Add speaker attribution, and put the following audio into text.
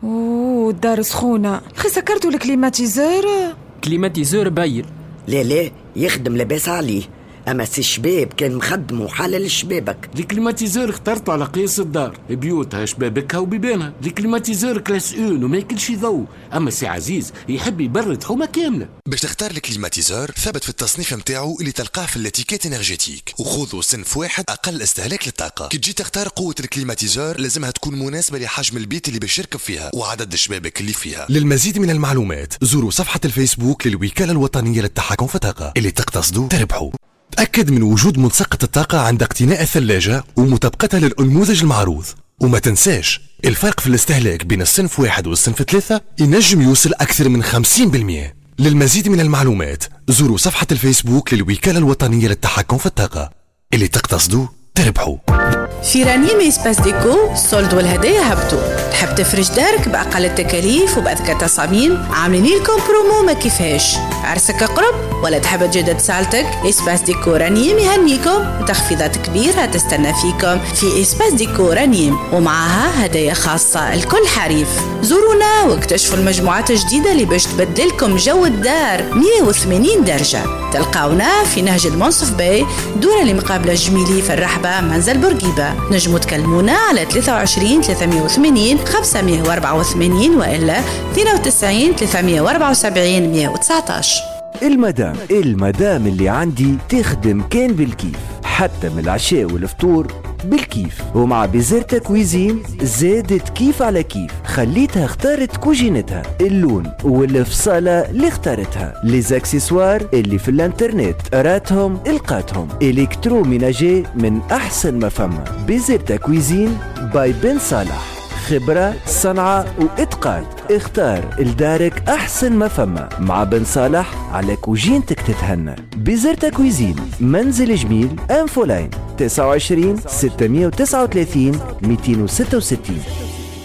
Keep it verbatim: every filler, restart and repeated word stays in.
Speaker 1: اوه الدار سخونة. خي سكرتوا الكليماتيزور؟
Speaker 2: كليماتيزور باير.
Speaker 3: لا لا يخدم لاباس عليه، اما سي الشباب كان مخدم وحلل الشبابك.
Speaker 4: الكليماتيزور اخترته على قياس الدار، بيوتها شبابكها وبيبانها. الكليماتيزور كلاس اون وما ياكلش ضوء، اما سي عزيز يحب يبرد حومه كامله.
Speaker 5: باش تختار الكليماتيزور ثبت في التصنيف متاعو اللي تلقاه في الاتيكيت انرجيتيك، وخذوا صنف واحد اقل استهلاك للطاقه. كي تجي تختار قوه الكليماتيزور لازمها تكون مناسبه لحجم البيت اللي باش يركب فيها وعدد الشبابك اللي فيها. للمزيد من المعلومات زوروا صفحه الفيسبوك للوكاله الوطنيه للتحكم في الطاقه، اللي تقتصدوا تربحوا. تأكد من وجود ملصقة الطاقة عند اقتناء الثلاجة ومطابقتها للأنموذج المعروض، وما تنساش الفرق في الاستهلاك بين الصنف واحد والصنف ثلاثة ينجم يوصل أكثر من خمسين بالمئة. للمزيد من المعلومات زوروا صفحة الفيسبوك للوكالة الوطنية للتحكم في الطاقة، اللي تقتصدوا تربحوا.
Speaker 6: في رنيم إسباس ديكو السولد والهدايا هبطوا. تحب تفرش دارك بأقل التكاليف وبأذكى تصاميم؟ عاملين لكم برومو ما كيفاش. عرسك قرب ولا تحب تجدد سالتك؟ إسباس ديكو رنيم يهنيكم وتخفيضات كبيرة تستنى فيكم في إسباس ديكو رنيم، ومعها هدايا خاصة لكل حريف. زورونا واكتشفوا المجموعات الجديدة اللي باش تبدلكم جو الدار مية وثمانين درجة. تلقاونا في نهج المنصف باي، دورة اللي مقابلة الجميلي في الرحبة منزل بورقيبة. نجموا تكلمونا على ثلاثة وعشرين ثلاثمية وثمانين خمسمية وأربعة وثمانين وإلا اثنين وتسعين ثلاثمية وأربعة وسبعين مية وتسعطاش.
Speaker 7: المدام المدام اللي عندي تخدم كان بالكيف، حتى من العشاء والفطور بالكيف. ومع بيزرتا كويزين زادت كيف على كيف، خليتها اختارت كوجينتها، اللون والفصالة اللي اختارتها، ليزاكسيسوار اللي في الانترنت راتهم القاتهم، الكترو ميناجي من احسن ما فما. بيزرتا كويزين باي بن صالح، خبرة صنعة وإتقان. اختار لدارك أحسن ما فما مع بن صالح على كوجينتك تتهنى. بيزرتا كويزين منزل جميل، انفولاين تسعة وعشرين ستمية وتسعة وثلاثين مئتين وستة وستين.